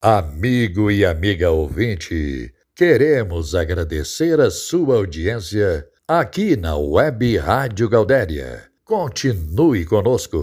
Amigo e amiga ouvinte, queremos agradecer a sua audiência aqui na Web Rádio Gaudéria. Continue conosco.